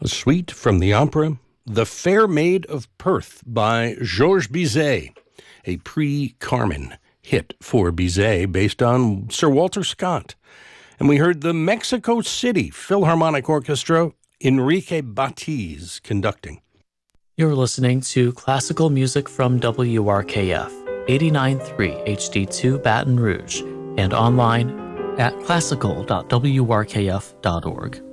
A suite from the opera The Fair Maid of Perth by Georges Bizet, a pre-Carmen hit for Bizet based on Sir Walter Scott. And we heard the Mexico City Philharmonic Orchestra, Enrique Batiz conducting. You're listening to classical music from WRKF, 89.3 HD2 Baton Rouge, and online at classical.wrkf.org.